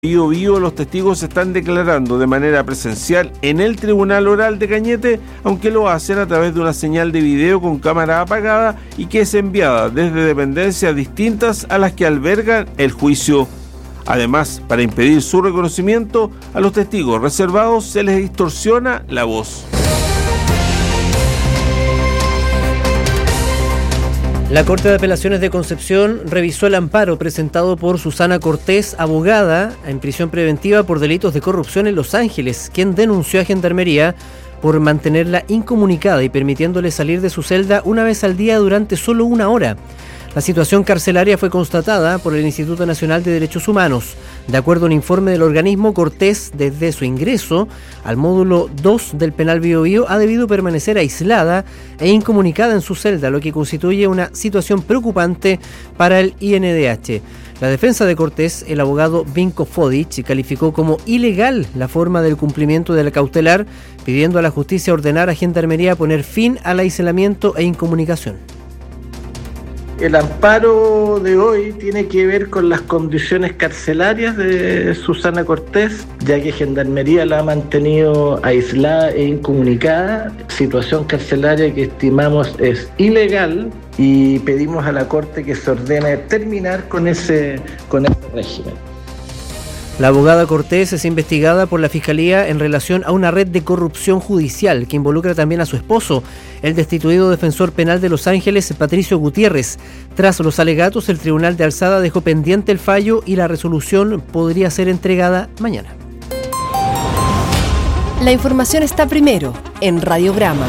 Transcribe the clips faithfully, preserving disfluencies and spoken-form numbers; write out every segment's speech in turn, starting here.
Bío Bío, los testigos están declarando de manera presencial en el Tribunal Oral de Cañete, aunque lo hacen a través de una señal de video con cámara apagada y que es enviada desde dependencias distintas a las que albergan el juicio. Además, para impedir su reconocimiento, a los testigos reservados se les distorsiona la voz. La Corte de Apelaciones de Concepción revisó el amparo presentado por Susana Cortés, abogada, en prisión preventiva por delitos de corrupción en Los Ángeles, quien denunció a Gendarmería por mantenerla incomunicada y permitiéndole salir de su celda una vez al día durante solo una hora. La situación carcelaria fue constatada por el Instituto Nacional de Derechos Humanos. De acuerdo a un informe del organismo, Cortés, desde su ingreso al módulo dos del penal Bío Bío, ha debido permanecer aislada e incomunicada en su celda, lo que constituye una situación preocupante para el I N D H. La defensa de Cortés, el abogado Vinko Fodic, calificó como ilegal la forma del cumplimiento de la cautelar, pidiendo a la justicia ordenar a Gendarmería poner fin al aislamiento e incomunicación. El amparo de hoy tiene que ver con las condiciones carcelarias de Susana Cortés, ya que Gendarmería la ha mantenido aislada e incomunicada, situación carcelaria que estimamos es ilegal y pedimos a la Corte que se ordene terminar con ese, con ese régimen. La abogada Cortés es investigada por la Fiscalía en relación a una red de corrupción judicial que involucra también a su esposo, el destituido defensor penal de Los Ángeles, Patricio Gutiérrez. Tras los alegatos, el Tribunal de Alzada dejó pendiente el fallo y la resolución podría ser entregada mañana. La información está primero en Radiograma.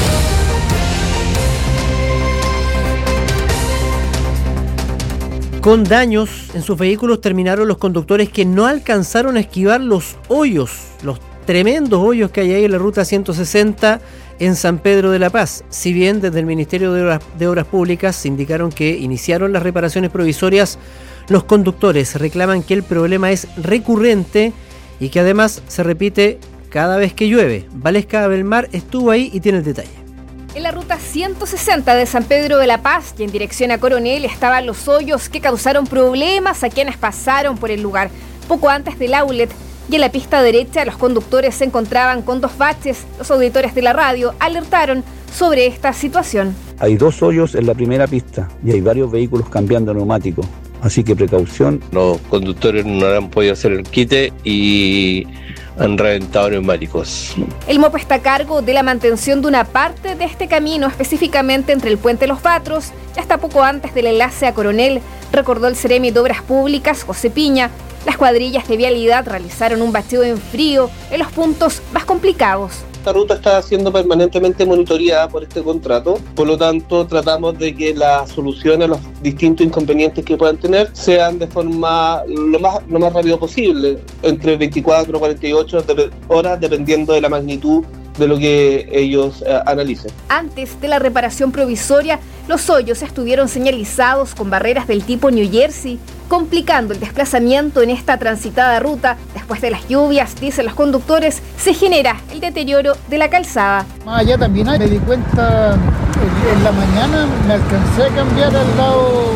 Con daños en sus vehículos terminaron los conductores que no alcanzaron a esquivar los hoyos, los tremendos hoyos que hay ahí en la ruta ciento sesenta en San Pedro de la Paz. Si bien desde el Ministerio de Obras, de Obras Públicas indicaron que iniciaron las reparaciones provisorias, los conductores reclaman que el problema es recurrente y que además se repite cada vez que llueve. Valesca Abelmar estuvo ahí y tiene el detalle. En la ruta ciento sesenta de San Pedro de la Paz y en dirección a Coronel estaban los hoyos que causaron problemas a quienes pasaron por el lugar. Poco antes del outlet y en la pista derecha los conductores se encontraban con dos baches. Los auditores de la radio alertaron sobre esta situación. Hay dos hoyos en la primera pista y hay varios vehículos cambiando neumáticos, así que precaución. Los conductores no han podido hacer el quite y han reventado neumáticos. El MOP está a cargo de la mantención de una parte de este camino, específicamente entre el puente Los Batros y hasta poco antes del enlace a Coronel, recordó el Seremi de Obras Públicas, José Piña. Las cuadrillas de vialidad realizaron un bacheo en frío en los puntos más complicados. Esta ruta está siendo permanentemente monitoreada por este contrato, por lo tanto tratamos de que las soluciones a los distintos inconvenientes que puedan tener sean de forma lo más, lo más rápido posible, entre veinticuatro a cuarenta y ocho horas, dependiendo de la magnitud de lo que ellos eh, analicen. Antes de la reparación provisoria, los hoyos estuvieron señalizados con barreras del tipo New Jersey, complicando el desplazamiento en esta transitada ruta. Después de las lluvias, dicen los conductores, se genera el deterioro de la calzada. Más allá también hay, me di cuenta en la mañana, me alcancé a cambiar al lado,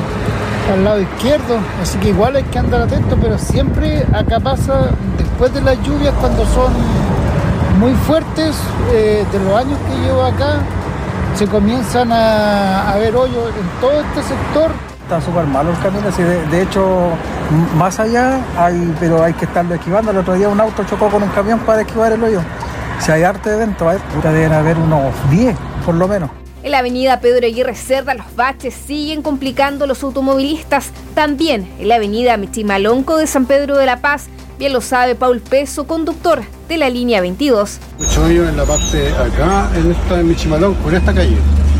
al lado izquierdo, así que igual hay que andar atento, pero siempre acá pasa, después de las lluvias, cuando son muy fuertes, eh, de los años que llevo acá, se comienzan a, a ver hoyos en todo este sector. Está súper malo el camino, así de, de hecho, más allá, hay, pero hay que estarlo esquivando. El otro día un auto chocó con un camión para esquivar el hoyo. Si hay arte de evento, deben haber unos diez, por lo menos. En la avenida Pedro Aguirre Cerda, los baches siguen complicando a los automovilistas. También en la avenida Michimalonco de San Pedro de la Paz, bien lo sabe Paul Peso, conductor de la línea veintidós. Mucho hoyo en la parte acá, en esta de Michimalonco, en esta calle.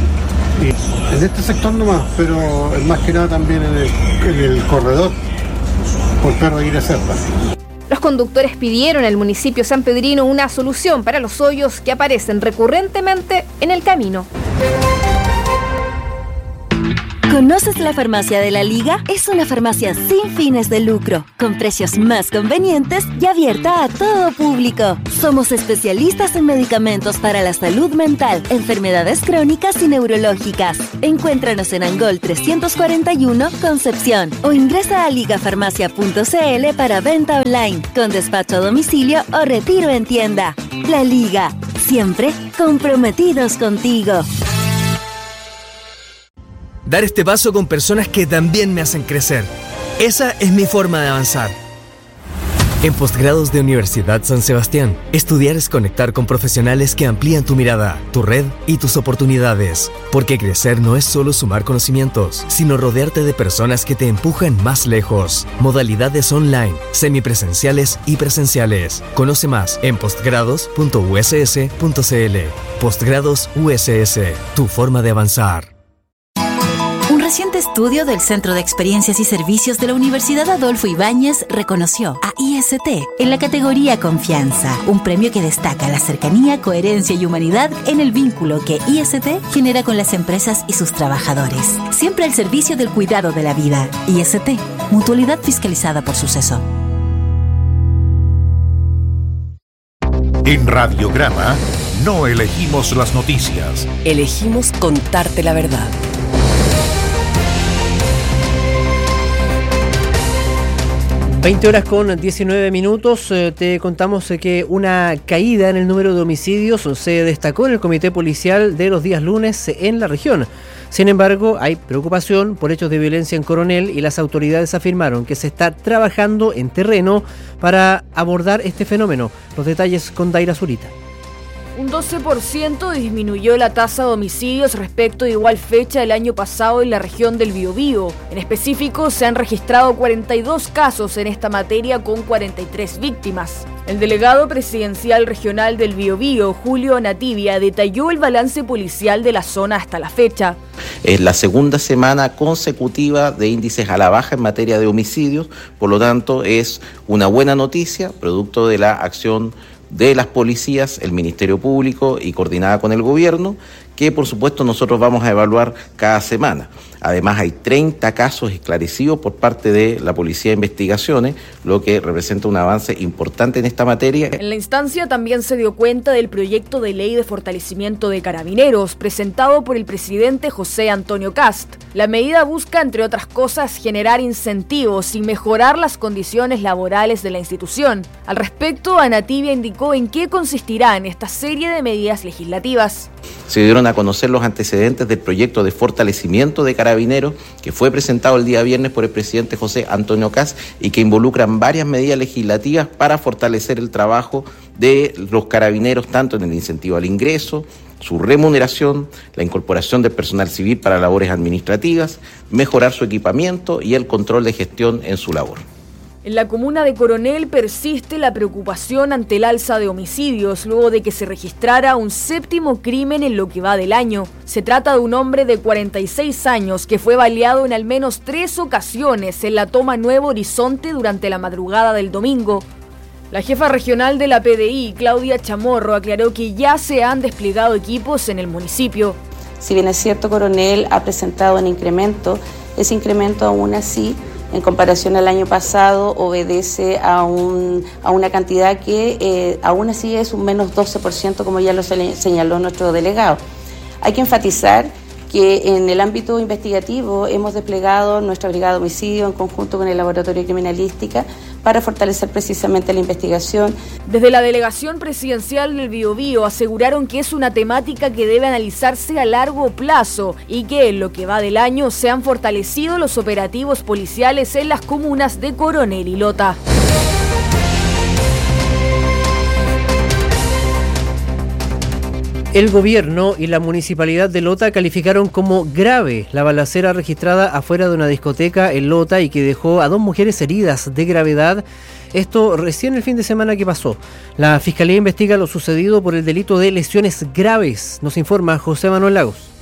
Y en este sector nomás, pero más que nada también en el, en el corredor por Pedro Aguirre Cerda. Los conductores pidieron al municipio sanpedrino una solución para los hoyos que aparecen recurrentemente en el camino. ¿Conoces la farmacia de la Liga? Es una farmacia sin fines de lucro, con precios más convenientes y abierta a todo público. Somos especialistas en medicamentos para la salud mental, enfermedades crónicas y neurológicas. Encuéntranos en Angol trescientos cuarenta y uno, Concepción, o ingresa a ligafarmacia punto c l para venta online, con despacho a domicilio o retiro en tienda. La Liga, siempre comprometidos contigo. Dar este paso con personas que también me hacen crecer. Esa es mi forma de avanzar. En Postgrados de Universidad San Sebastián, estudiar es conectar con profesionales que amplían tu mirada, tu red y tus oportunidades. Porque crecer no es solo sumar conocimientos, sino rodearte de personas que te empujan más lejos. Modalidades online, semipresenciales y presenciales. Conoce más en postgrados punto u s s punto c l. Postgrados U S S, tu forma de avanzar. Un reciente estudio del Centro de Experiencias y Servicios de la Universidad Adolfo Ibáñez reconoció a I S T en la categoría Confianza, un premio que destaca la cercanía, coherencia y humanidad en el vínculo que I S T genera con las empresas y sus trabajadores. Siempre al servicio del cuidado de la vida. I S T, mutualidad fiscalizada por Suceso. En Radiograma no elegimos las noticias. Elegimos contarte la verdad. veinte horas con diecinueve minutos, eh, te contamos eh, que una caída en el número de homicidios se destacó en el Comité Policial de los días lunes en la región. Sin embargo, hay preocupación por hechos de violencia en Coronel y las autoridades afirmaron que se está trabajando en terreno para abordar este fenómeno. Los detalles con Daira Zurita. Un doce por ciento disminuyó la tasa de homicidios respecto de igual fecha del año pasado en la región del Biobío. En específico, se han registrado cuarenta y dos casos en esta materia con cuarenta y tres víctimas. El delegado presidencial regional del Biobío, Julio Nativia, detalló el balance policial de la zona hasta la fecha. Es la segunda semana consecutiva de índices a la baja en materia de homicidios, por lo tanto es una buena noticia, producto de la acción de las policías, el Ministerio Público y coordinada con el gobierno, que por supuesto nosotros vamos a evaluar cada semana. Además hay treinta casos esclarecidos por parte de la Policía de Investigaciones, lo que representa un avance importante en esta materia. En la instancia también se dio cuenta del proyecto de ley de fortalecimiento de carabineros, presentado por el presidente José Antonio Kast. La medida busca, entre otras cosas, generar incentivos y mejorar las condiciones laborales de la institución. Al respecto, Nativia indicó en qué consistirá en esta serie de medidas legislativas. Se dieron a conocer los antecedentes del proyecto de fortalecimiento de carabineros que fue presentado el día viernes por el presidente José Antonio Kast y que involucran varias medidas legislativas para fortalecer el trabajo de los carabineros, tanto en el incentivo al ingreso, su remuneración, la incorporación del personal civil para labores administrativas, mejorar su equipamiento y el control de gestión en su labor. En la comuna de Coronel persiste la preocupación ante el alza de homicidios luego de que se registrara un séptimo crimen en lo que va del año. Se trata de un hombre de cuarenta y seis años que fue baleado en al menos tres ocasiones en la toma Nuevo Horizonte durante la madrugada del domingo. La jefa regional de la P D I, Claudia Chamorro, aclaró que ya se han desplegado equipos en el municipio. Si bien es cierto, Coronel ha presentado un incremento, ese incremento aún así, en comparación al año pasado, obedece a, un, a una cantidad que eh, aún así es un menos doce por ciento, como ya lo señaló nuestro delegado. Hay que enfatizar que en el ámbito investigativo hemos desplegado nuestra brigada de homicidio en conjunto con el Laboratorio de Criminalística para fortalecer precisamente la investigación. Desde la delegación presidencial del Biobío aseguraron que es una temática que debe analizarse a largo plazo y que en lo que va del año se han fortalecido los operativos policiales en las comunas de Coronel y Lota. El gobierno y la municipalidad de Lota calificaron como grave la balacera registrada afuera de una discoteca en Lota y que dejó a dos mujeres heridas de gravedad. Esto recién el fin de semana que pasó. La Fiscalía investiga lo sucedido por el delito de lesiones graves, nos informa José Manuel Lagos.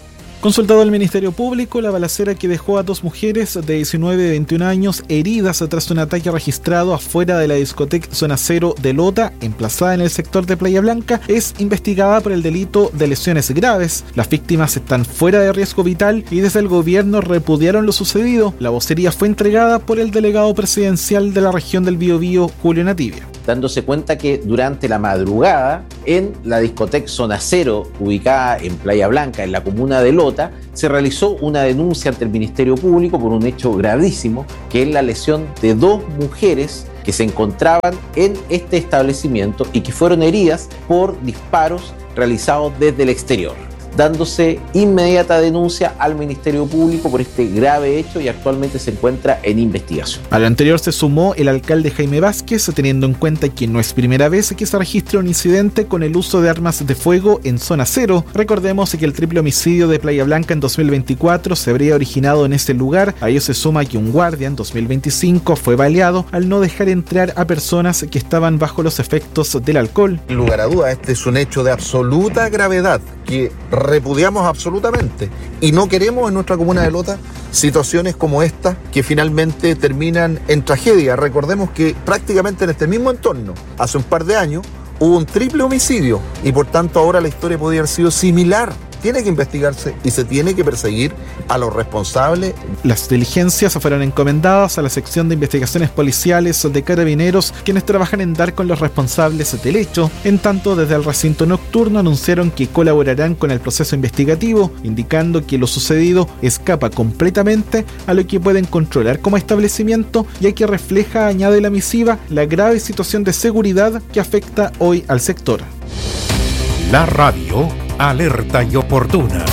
Consultado al Ministerio Público, la balacera que dejó a dos mujeres de diecinueve y veintiún años heridas tras un ataque registrado afuera de la discoteca Zona Cero de Lota, emplazada en el sector de Playa Blanca, es investigada por el delito de lesiones graves. Las víctimas están fuera de riesgo vital y desde el gobierno repudiaron lo sucedido. La vocería fue entregada por el delegado presidencial de la región del Biobío, Julio Nativia. Dándose cuenta que durante la madrugada en la discoteca Zona Cero, ubicada en Playa Blanca, en la comuna de Lota, se realizó una denuncia ante el Ministerio Público por un hecho gravísimo, que es la lesión de dos mujeres que se encontraban en este establecimiento y que fueron heridas por disparos realizados desde el exterior, dándose inmediata denuncia al Ministerio Público por este grave hecho y actualmente se encuentra en investigación. A lo anterior se sumó el alcalde Jaime Vázquez, teniendo en cuenta que no es primera vez que se registra un incidente con el uso de armas de fuego en Zona Cero. Recordemos que el triple homicidio de Playa Blanca en dos mil veinticuatro se habría originado en ese lugar. A ello se suma que un guardia en dos mil veinticinco fue baleado al no dejar entrar a personas que estaban bajo los efectos del alcohol. Sin lugar a duda, este es un hecho de absoluta gravedad que repudiamos absolutamente y no queremos en nuestra comuna de Lota situaciones como esta que finalmente terminan en tragedia. Recordemos que prácticamente en este mismo entorno, hace un par de años, hubo un triple homicidio y por tanto ahora la historia podría haber sido similar. Tiene que investigarse y se tiene que perseguir a los responsables. Las diligencias fueron encomendadas a la sección de investigaciones policiales de Carabineros, quienes trabajan en dar con los responsables del hecho. En tanto, desde el recinto nocturno anunciaron que colaborarán con el proceso investigativo, indicando que lo sucedido escapa completamente a lo que pueden controlar como establecimiento, ya que refleja, añade la misiva, la grave situación de seguridad que afecta hoy al sector. La radio alerta y oportuna.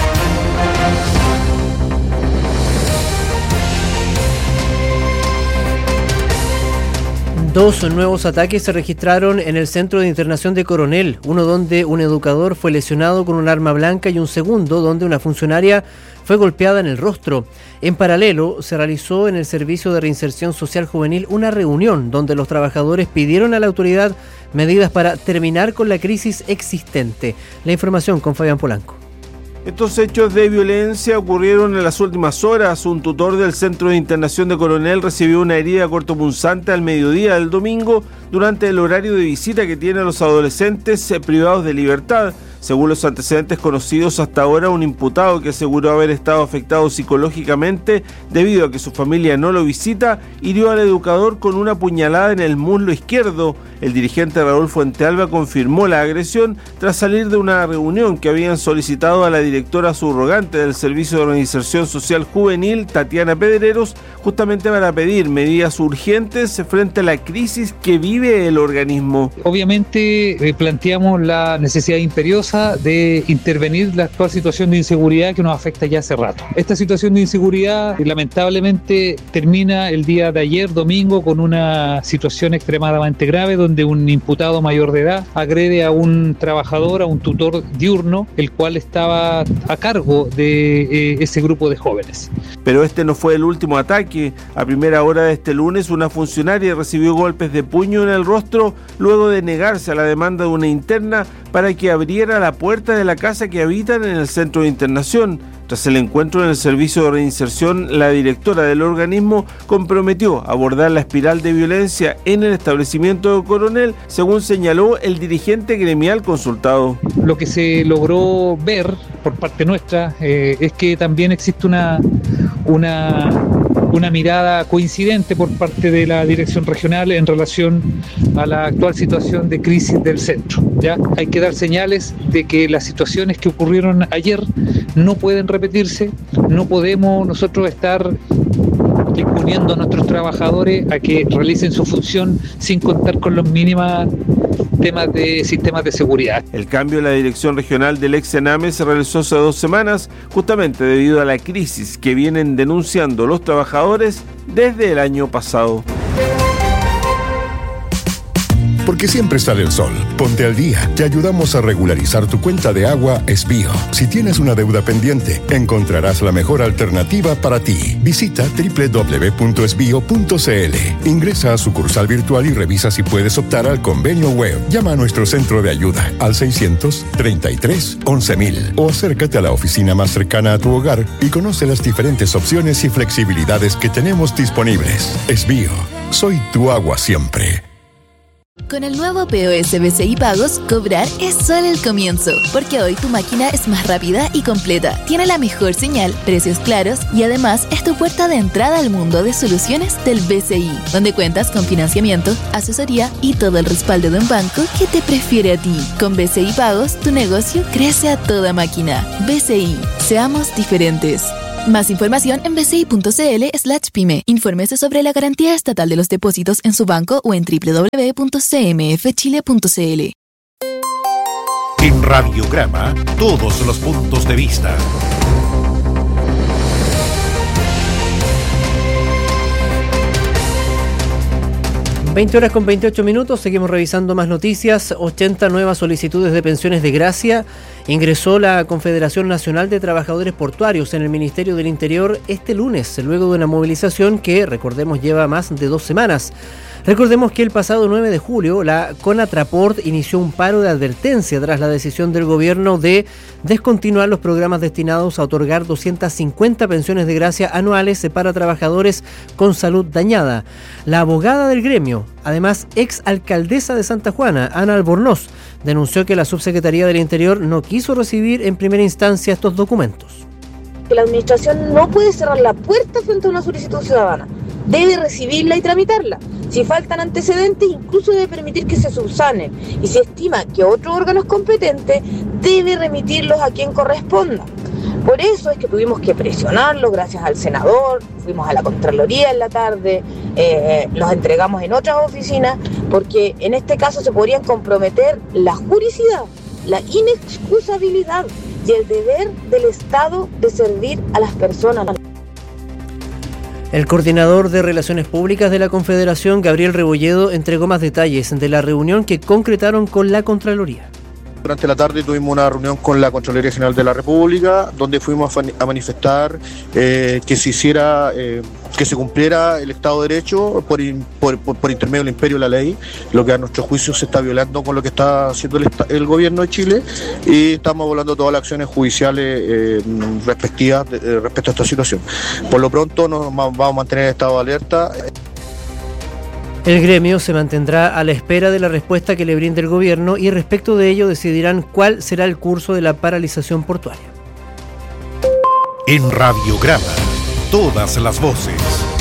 Dos nuevos ataques se registraron en el centro de internación de Coronel, uno donde un educador fue lesionado con un arma blanca y un segundo donde una funcionaria fue golpeada en el rostro. En paralelo, se realizó en el Servicio de Reinserción Social Juvenil una reunión donde los trabajadores pidieron a la autoridad medidas para terminar con la crisis existente. La información con Fabián Polanco. Estos hechos de violencia ocurrieron en las últimas horas. Un tutor del Centro de Internación de Coronel recibió una herida cortopunzante al mediodía del domingo durante el horario de visita que tienen los adolescentes privados de libertad. Según los antecedentes conocidos hasta ahora, un imputado que aseguró haber estado afectado psicológicamente debido a que su familia no lo visita, hirió al educador con una puñalada en el muslo izquierdo. El dirigente Raúl Fuentealba confirmó la agresión tras salir de una reunión que habían solicitado a la directora subrogante del Servicio de Reinserción Social Juvenil, Tatiana Pedreros, justamente para pedir medidas urgentes frente a la crisis que vive el organismo. Obviamente eh, planteamos la necesidad imperiosa de intervenir la actual situación de inseguridad que nos afecta ya hace rato. Esta situación de inseguridad lamentablemente termina el día de ayer, domingo, con una situación extremadamente grave donde un imputado mayor de edad agrede a un trabajador, a un tutor diurno, el cual estaba a cargo de eh, ese grupo de jóvenes. Pero este no fue el último ataque. A primera hora de este lunes, una funcionaria recibió golpes de puño en el rostro luego de negarse a la demanda de una interna para que abriera la puerta de la casa que habitan en el centro de internación. Tras el encuentro en el servicio de reinserción, la directora del organismo comprometió abordar la espiral de violencia en el establecimiento de Coronel, según señaló el dirigente gremial consultado. Lo que se logró ver por parte nuestra eh, es que también existe una, una, una mirada coincidente por parte de la dirección regional en relación a la actual situación de crisis del centro. ¿Ya? Hay que dar señales de que las situaciones que ocurrieron ayer no pueden repetirse, no podemos nosotros estar exponiendo a nuestros trabajadores a que realicen su función sin contar con los mínimos temas de sistemas de seguridad. El cambio en la dirección regional del ex Sename se realizó hace dos semanas, justamente debido a la crisis que vienen denunciando los trabajadores desde el año pasado. porque siempre sale el sol. Ponte al día. Te ayudamos a regularizar tu cuenta de agua Esbío. Si tienes una deuda pendiente, encontrarás la mejor alternativa para ti. Visita doble u doble u doble u punto esbio punto c l. Ingresa a sucursal virtual y revisa si puedes optar al convenio web. Llama a nuestro centro de ayuda al seiscientos treinta y tres once mil o acércate a la oficina más cercana a tu hogar y conoce las diferentes opciones y flexibilidades que tenemos disponibles. Esbío, soy tu agua siempre. Con el nuevo P O S B C I Pagos, cobrar es solo el comienzo, porque hoy tu máquina es más rápida y completa, tiene la mejor señal, precios claros y además es tu puerta de entrada al mundo de soluciones del B C I, donde cuentas con financiamiento, asesoría y todo el respaldo de un banco que te prefiere a ti. Con B C I Pagos, tu negocio crece a toda máquina. B C I, seamos diferentes. Más información en bci.cl slash pyme. Infórmese sobre la garantía estatal de los depósitos en su banco o en doble u doble u doble u punto c m f chile punto c l. En Radiograma, todos los puntos de vista. veinte horas con veintiocho minutos, seguimos revisando más noticias. ochenta nuevas solicitudes de pensiones de gracia ingresó la Confederación Nacional de Trabajadores Portuarios en el Ministerio del Interior este lunes, luego de una movilización que, recordemos, lleva más de dos semanas. Recordemos que el pasado nueve de julio la Conatraport inició un paro de advertencia tras la decisión del gobierno de descontinuar los programas destinados a otorgar doscientas cincuenta pensiones de gracia anuales para trabajadores con salud dañada. La abogada del gremio, además ex alcaldesa de Santa Juana, Ana Albornoz, denunció que la Subsecretaría del Interior no quiso recibir en primera instancia estos documentos. La administración no puede cerrar la puerta frente a una solicitud ciudadana. Debe recibirla y tramitarla. Si faltan antecedentes, incluso debe permitir que se subsanen. Y si estima que otro órgano es competente, debe remitirlos a quien corresponda. Por eso es que tuvimos que presionarlo, gracias al senador, fuimos a la Contraloría en la tarde, eh, los entregamos en otras oficinas, porque en este caso se podrían comprometer la juricidad, la inexcusabilidad y el deber del Estado de servir a las personas. El coordinador de Relaciones Públicas de la Confederación, Gabriel Rebolledo, entregó más detalles de la reunión que concretaron con la Contraloría. Durante la tarde tuvimos una reunión con la Contraloría General de la República, donde fuimos a manifestar eh, que se hiciera, eh, que se cumpliera el Estado de Derecho por, por, por, por intermedio del imperio de la ley, lo que a nuestro juicio se está violando con lo que está haciendo el, el gobierno de Chile, y estamos volando todas las acciones judiciales eh, respectivas de, eh, respecto a esta situación. Por lo pronto nos vamos a mantener en estado de alerta. El gremio se mantendrá a la espera de la respuesta que le brinde el gobierno y respecto de ello decidirán cuál será el curso de la paralización portuaria. En Radiograma, todas las voces.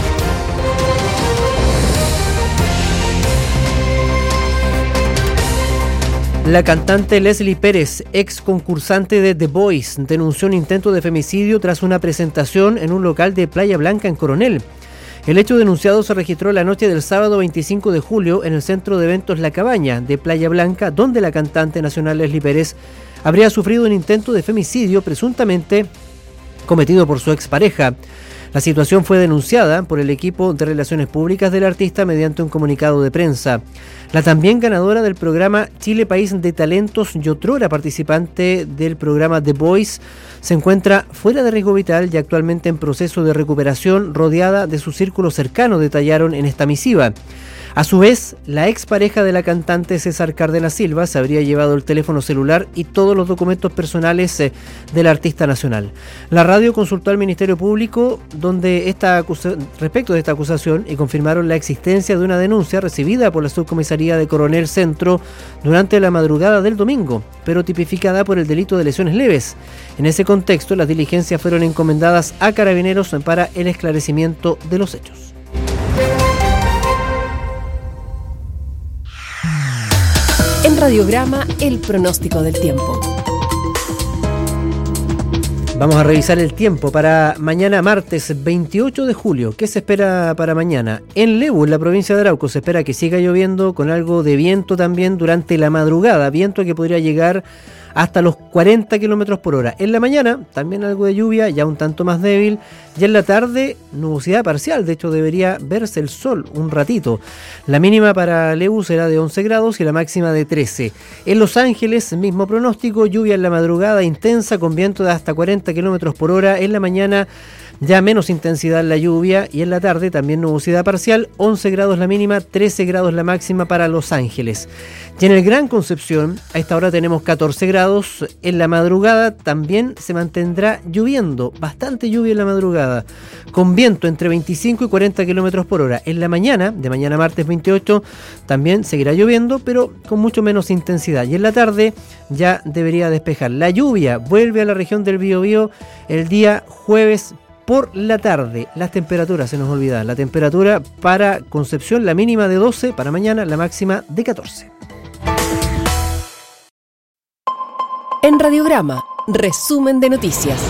La cantante Leslie Pérez, ex concursante de The Voice, denunció un intento de femicidio tras una presentación en un local de Playa Blanca en Coronel. El hecho denunciado se registró la noche del sábado veinticinco de julio en el centro de eventos La Cabaña de Playa Blanca, donde la cantante nacional Leslie Pérez habría sufrido un intento de femicidio presuntamente cometido por su expareja. La situación fue denunciada por el equipo de relaciones públicas del artista mediante un comunicado de prensa. La también ganadora del programa Chile País de Talentos y otrora participante del programa The Voice se encuentra fuera de riesgo vital y actualmente en proceso de recuperación, rodeada de su círculo cercano, detallaron en esta misiva. A su vez, la expareja de la cantante César Cárdenas Silva se habría llevado el teléfono celular y todos los documentos personales eh, del artista nacional. La radio consultó al Ministerio Público donde esta acusa- respecto de esta acusación y confirmaron la existencia de una denuncia recibida por la Subcomisaría de Coronel Centro durante la madrugada del domingo, pero tipificada por el delito de lesiones leves. En ese contexto, las diligencias fueron encomendadas a Carabineros para el esclarecimiento de los hechos. En Radiograma, el pronóstico del tiempo. Vamos a revisar el tiempo para mañana martes veintiocho de julio. ¿Qué se espera para mañana? En Lebu, en la provincia de Arauco, se espera que siga lloviendo con algo de viento también durante la madrugada. Viento que podría llegar hasta los cuarenta kilómetros por hora. En la mañana también algo de lluvia, ya un tanto más débil. Y en la tarde nubosidad parcial, de hecho debería verse el sol un ratito. La mínima para Lebu será de once grados y la máxima de trece. En Los Ángeles, mismo pronóstico, lluvia en la madrugada intensa con viento de hasta cuarenta kilómetros por hora. En la mañana ya menos intensidad la lluvia y en la tarde también nubosidad parcial, once grados la mínima, trece grados la máxima para Los Ángeles. Y en el Gran Concepción, a esta hora tenemos catorce grados, en la madrugada también se mantendrá lloviendo, bastante lluvia en la madrugada, con viento entre veinticinco y cuarenta kilómetros por hora. En la mañana, de mañana martes veintiocho, también seguirá lloviendo, pero con mucho menos intensidad. Y en la tarde ya debería despejar. La lluvia vuelve a la región del Biobío el día jueves por la tarde. Las temperaturas, se nos olvida, la temperatura para Concepción, la mínima de doce, para mañana la máxima de catorce. En Radiograma, resumen de noticias.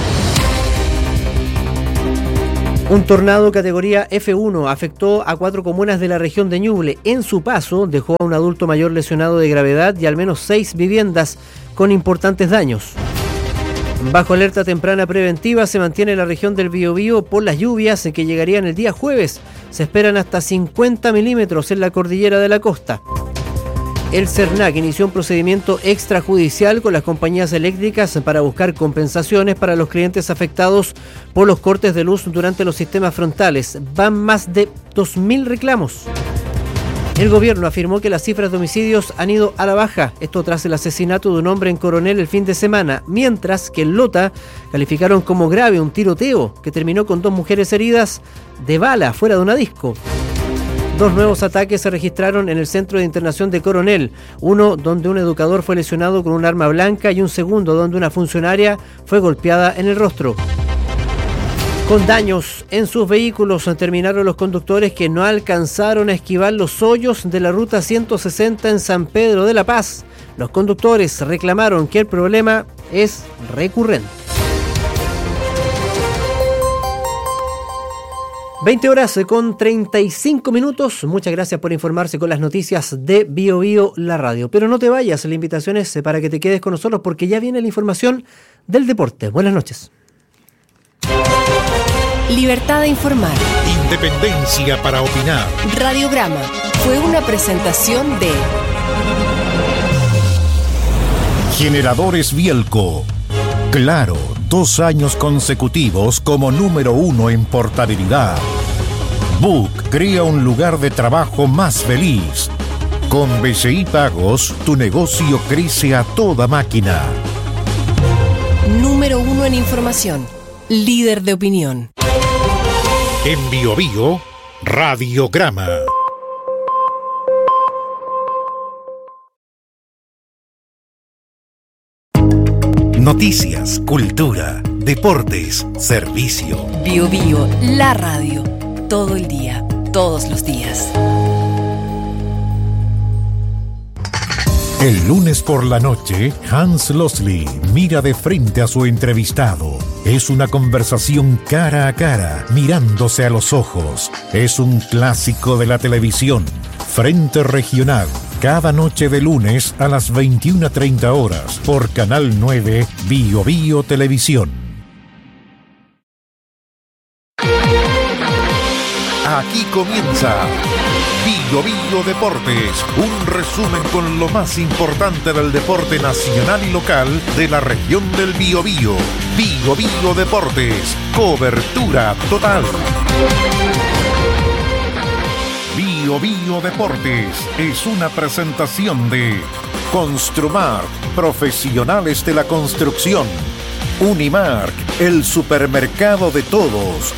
Un tornado categoría F uno afectó a cuatro comunas de la región de Ñuble. En su paso dejó a un adulto mayor lesionado de gravedad y al menos seis viviendas con importantes daños. Bajo alerta temprana preventiva se mantiene la región del Biobío por las lluvias que llegarían el día jueves. Se esperan hasta cincuenta milímetros en la cordillera de la costa. El CERNAC inició un procedimiento extrajudicial con las compañías eléctricas para buscar compensaciones para los clientes afectados por los cortes de luz durante los sistemas frontales. Van más de dos mil reclamos. El gobierno afirmó que las cifras de homicidios han ido a la baja, esto tras el asesinato de un hombre en Coronel el fin de semana, mientras que en Lota calificaron como grave un tiroteo que terminó con dos mujeres heridas de bala fuera de una disco. Dos nuevos ataques se registraron en el centro de internación de Coronel, uno donde un educador fue lesionado con un arma blanca y un segundo donde una funcionaria fue golpeada en el rostro. Con daños en sus vehículos terminaron los conductores que no alcanzaron a esquivar los hoyos de la ruta ciento sesenta en San Pedro de la Paz. Los conductores reclamaron que el problema es recurrente. veinte horas con treinta y cinco minutos. Muchas gracias por informarse con las noticias de Bio Bio, la radio. Pero no te vayas, la invitación es para que te quedes con nosotros porque ya viene la información del deporte. Buenas noches. Libertad de informar. Independencia para opinar. Radiograma fue una presentación de Generadores Bielco. Claro, dos años consecutivos como número uno en portabilidad. Book crea un lugar de trabajo más feliz. Con B C I Pagos, tu negocio crece a toda máquina. Número uno en información. Líder de opinión. En Bio Bio, Radiograma. Noticias, cultura, deportes, servicio. Bio Bio, la radio. Todo el día, todos los días. El lunes por la noche, Hans Losley mira de frente a su entrevistado. Es una conversación cara a cara, mirándose a los ojos. Es un clásico de la televisión. Frente Regional, cada noche de lunes a las veintiuna treinta horas por Canal nueve Bio Bio Televisión. Aquí comienza Bio Bio Deportes, un resumen con lo más importante del deporte nacional y local de la región del Biobío. Bio Bio Deportes, cobertura total. Bio Bio Deportes es una presentación de Construmark, profesionales de la construcción. Unimark, el supermercado de todos.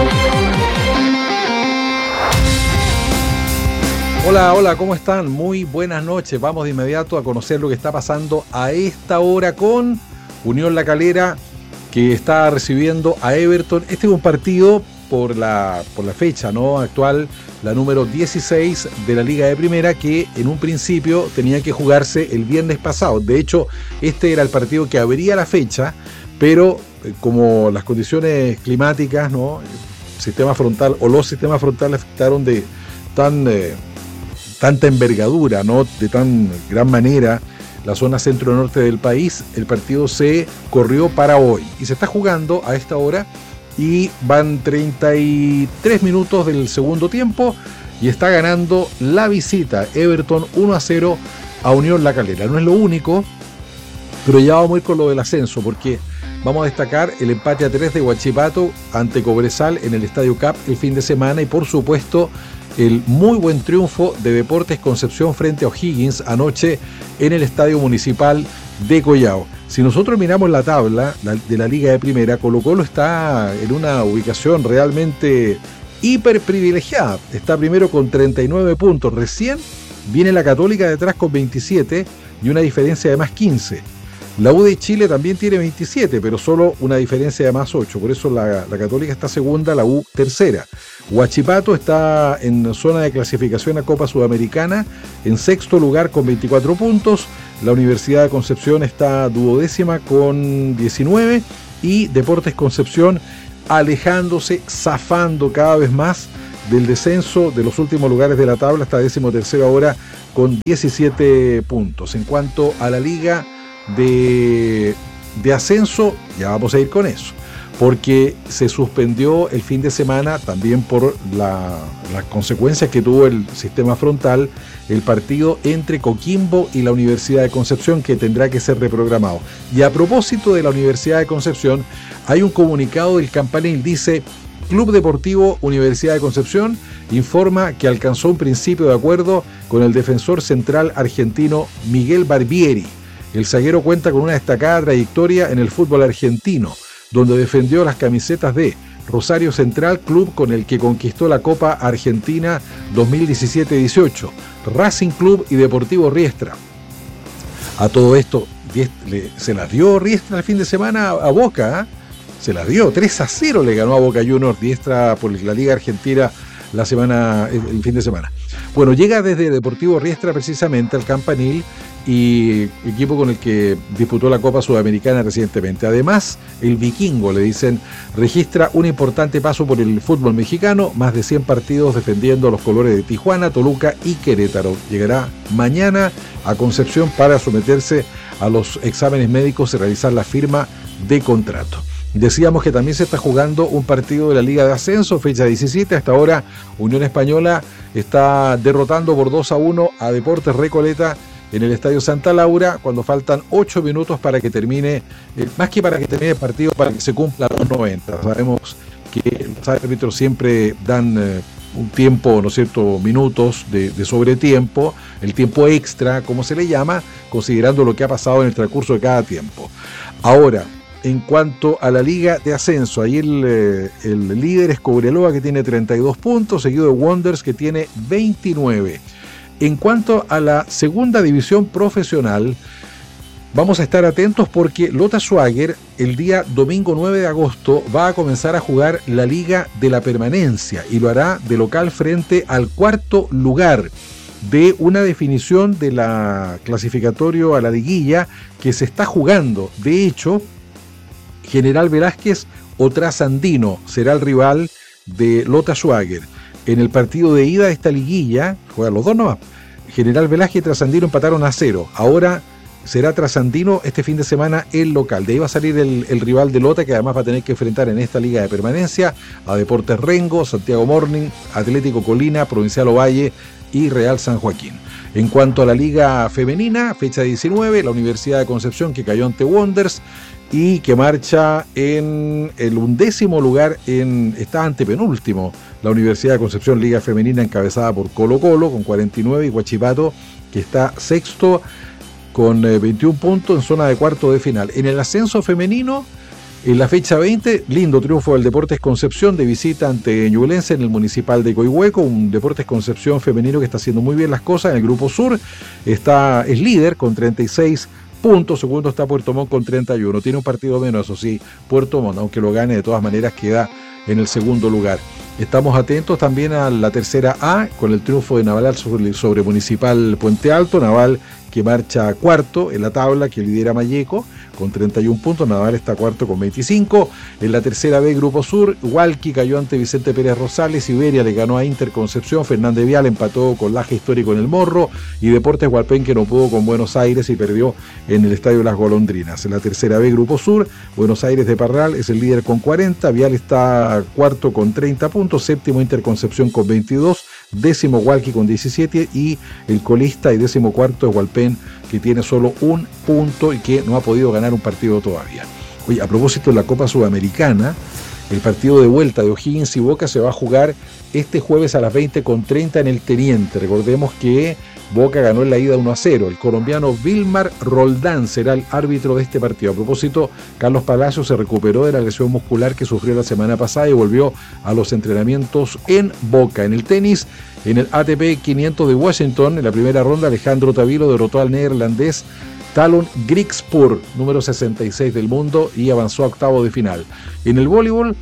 Hola, hola, ¿cómo están? Muy buenas noches. Vamos de inmediato a conocer lo que está pasando a esta hora con Unión La Calera, que está recibiendo a Everton. Este es un partido por la, por la fecha, ¿no?, actual, la número dieciséis de la Liga de Primera, que en un principio tenía que jugarse el viernes pasado. De hecho, este era el partido que abría la fecha, pero como las condiciones climáticas, ¿no? El sistema frontal o los sistemas frontales afectaron de tan eh, tanta envergadura, ¿no? De tan gran manera la zona centro-norte del país, el partido se corrió para hoy y se está jugando a esta hora y van treinta y tres minutos del segundo tiempo y está ganando la visita Everton uno a cero a Unión La Calera. No es lo único, pero ya vamos a ir con lo del ascenso, porque vamos a destacar el empate a tres de Huachipato ante Cobresal en el Estadio Cap el fin de semana y por supuesto el muy buen triunfo de Deportes Concepción frente a O'Higgins anoche en el Estadio Municipal de Collao. Si nosotros miramos la tabla de la Liga de Primera, Colo-Colo está en una ubicación realmente hiper privilegiada. Está primero con treinta y nueve puntos. Recién viene la Católica detrás con veintisiete y una diferencia de más quince. La U de Chile también tiene veintisiete, pero solo una diferencia de más ocho. Por eso la, la Católica está segunda, la U tercera. Huachipato está en zona de clasificación a Copa Sudamericana, en sexto lugar con veinticuatro puntos. La Universidad de Concepción está duodécima con diecinueve. Y Deportes Concepción alejándose, zafando cada vez más del descenso de los últimos lugares de la tabla, hasta décimo tercero ahora con diecisiete puntos. En cuanto a la Liga De, de ascenso, ya vamos a ir con eso, porque se suspendió el fin de semana también por la, las consecuencias que tuvo el sistema frontal, el partido entre Coquimbo y la Universidad de Concepción, que tendrá que ser reprogramado. Y a propósito de la Universidad de Concepción, hay un comunicado del Campanil, dice: Club Deportivo Universidad de Concepción informa que alcanzó un principio de acuerdo con el defensor central argentino Miguel Barbieri. El zaguero cuenta con una destacada trayectoria en el fútbol argentino, donde defendió las camisetas de Rosario Central, club con el que conquistó la Copa Argentina dos mil diecisiete dieciocho, Racing Club y Deportivo Riestra. A todo esto, se las dio Riestra el fin de semana a Boca, ¿eh? Se las dio, tres a cero le ganó a Boca Juniors Riestra por la Liga Argentina la semana, el fin de semana. Bueno, llega desde Deportivo Riestra precisamente al Campanil, y equipo con el que disputó la Copa Sudamericana recientemente. Además, el Vikingo, le dicen, registra un importante paso por el fútbol mexicano, más de cien partidos defendiendo los colores de Tijuana, Toluca y Querétaro. Llegará mañana a Concepción para someterse a los exámenes médicos y realizar la firma de contrato. Decíamos que también se está jugando un partido de la Liga de Ascenso, fecha diecisiete. Hasta ahora Unión Española está derrotando por dos a uno a Deportes Recoleta en el Estadio Santa Laura, cuando faltan ocho minutos para que termine, eh, más que para que termine el partido, para que se cumpla los noventa. Sabemos que los árbitros siempre dan eh, un tiempo, ¿no es cierto?, minutos de, de sobretiempo, el tiempo extra, como se le llama, considerando lo que ha pasado en el transcurso de cada tiempo. Ahora, en cuanto a la Liga de Ascenso, ahí el, el líder es Cobreloa, que tiene treinta y dos puntos, seguido de Wanderers, que tiene veintinueve. En cuanto a la segunda división profesional, vamos a estar atentos porque Lota Schwager el día domingo nueve de agosto va a comenzar a jugar la Liga de la Permanencia y lo hará de local frente al cuarto lugar de una definición de la clasificatorio a la liguilla que se está jugando. De hecho, General Velázquez o Trasandino será el rival de Lota Schwager. En el partido de ida de esta liguilla, juegan los dos nomás, General Velázquez y Trasandino empataron a cero. Ahora será Trasandino este fin de semana el local. De ahí va a salir el, el rival de Lota, que además va a tener que enfrentar en esta Liga de Permanencia a Deportes Rengo, Santiago Morning, Atlético Colina, Provincial Ovalle y Real San Joaquín. En cuanto a la Liga Femenina, fecha diecinueve, la Universidad de Concepción, que cayó ante Wanderers y que marcha en el undécimo lugar, en, está antepenúltimo, la Universidad de Concepción, Liga Femenina, encabezada por Colo Colo con cuarenta y nueve, y Huachipato, que está sexto con eh, veintiún puntos en zona de cuarto de final. En el ascenso femenino, en la fecha veinte, lindo triunfo del Deportes Concepción de visita ante Ñublense en el Municipal de Coihueco, un Deportes Concepción femenino que está haciendo muy bien las cosas. En el Grupo Sur está, es líder con treinta y seis puntos, segundo está Puerto Montt con treinta y uno, tiene un partido menos, eso sí, Puerto Montt, aunque lo gane, de todas maneras queda en el segundo lugar. Estamos atentos también a la tercera A, con el triunfo de Naval sobre, sobre Municipal Puente Alto, Naval que marcha cuarto en la tabla, que lidera Malleco con treinta y un puntos. Naval está cuarto con veinticinco. En la tercera B, Grupo Sur, Hualqui cayó ante Vicente Pérez Rosales, Iberia le ganó a Inter Concepción, Fernández Vial empató con Laje Histórico en el Morro, y Deportes Hualpén, que no pudo con Buenos Aires y perdió en el Estadio Las Golondrinas. En la tercera B, Grupo Sur, Buenos Aires de Parral es el líder con cuarenta, Vial está cuarto con treinta puntos, séptimo Inter Concepción con veintidós, décimo Hualqui con diecisiete, y el colista y décimo cuarto es Hualpén, que tiene solo un punto y que no ha podido ganar un partido todavía. Oye, a propósito de la Copa Sudamericana, el partido de vuelta de O'Higgins y Boca se va a jugar este jueves a las veinte con treinta en el Teniente. Recordemos que Boca ganó en la ida uno a cero. El colombiano Vilmar Roldán será el árbitro de este partido. A propósito, Carlos Palacios se recuperó de la lesión muscular que sufrió la semana pasada y volvió a los entrenamientos en Boca. En el tenis, en el A T P quinientos de Washington, en la primera ronda, Alejandro Tavilo derrotó al neerlandés Talon Grigspur, número sesenta y seis del mundo, y avanzó a octavo de final. En el voleibol,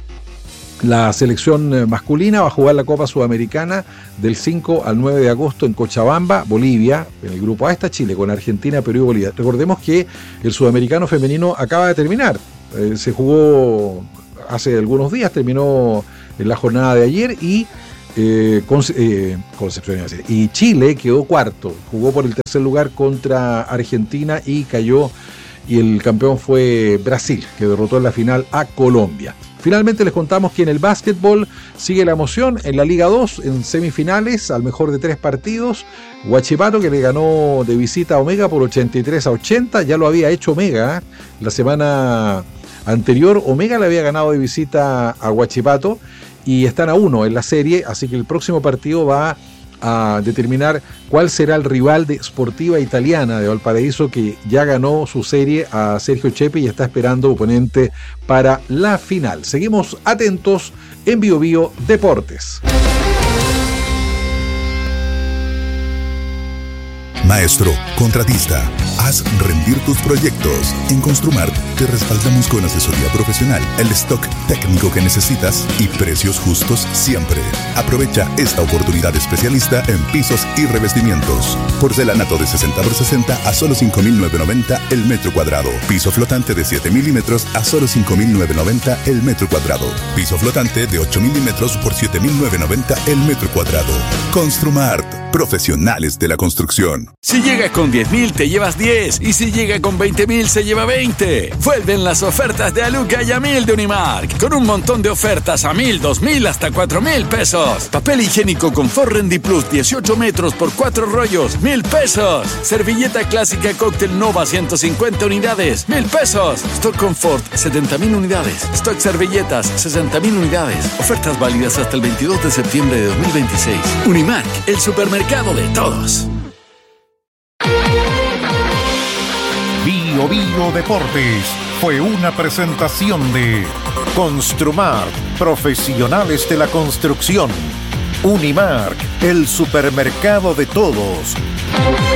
la selección masculina va a jugar la Copa Sudamericana del cinco al nueve de agosto en Cochabamba, Bolivia. En el grupo A está Chile, con Argentina, Perú y Bolivia. Recordemos que el sudamericano femenino acaba de terminar. Eh, se jugó hace algunos días, terminó en la jornada de ayer, y Eh, Conce- eh, Concepción iba a decir, y Chile quedó cuarto, jugó por el tercer lugar contra Argentina y cayó, y el campeón fue Brasil, que derrotó en la final a Colombia. Finalmente les contamos que en el básquetbol sigue la emoción en la Liga dos, en semifinales, al mejor de tres partidos. Huachipato, que le ganó de visita a Omega por ochenta y tres a ochenta, ya lo había hecho Omega, ¿eh? La semana anterior Omega le había ganado de visita a Huachipato, y están a uno en la serie, así que el próximo partido va a determinar cuál será el rival de Sportiva Italiana de Valparaíso, que ya ganó su serie a Sergio Chepe y está esperando oponente para la final. Seguimos atentos en Bio Bio Deportes. Maestro, contratista, haz rendir tus proyectos. En Construmart te respaldamos con asesoría profesional, el stock técnico que necesitas y precios justos siempre. Aprovecha esta oportunidad especialista en pisos y revestimientos. Porcelanato de sesenta por sesenta a solo cinco mil novecientos noventa el metro cuadrado. Piso flotante de siete milímetros a solo cinco mil novecientos noventa el metro cuadrado. Piso flotante de ocho milímetros por siete mil novecientos noventa el metro cuadrado. Construmart, profesionales de la construcción. Si llega con diez mil te llevas diez, y si llega con veinte mil se lleva veinte. Vuelven las ofertas de Aluca y a mil de Unimark, con un montón de ofertas a mil, dos mil, hasta cuatro mil pesos. Papel higiénico Confort Rendy Plus dieciocho metros por cuatro rollos, mil pesos. Servilleta clásica Cóctel Nova ciento cincuenta unidades, mil pesos. Stock Confort setenta mil unidades. Stock servilletas sesenta mil unidades. Ofertas válidas hasta el veintidós de septiembre de dos mil veintiséis. Unimark, el supermercado de todos. Bio Bio Deportes fue una presentación de Construmart, profesionales de la construcción. Unimark, el supermercado de todos.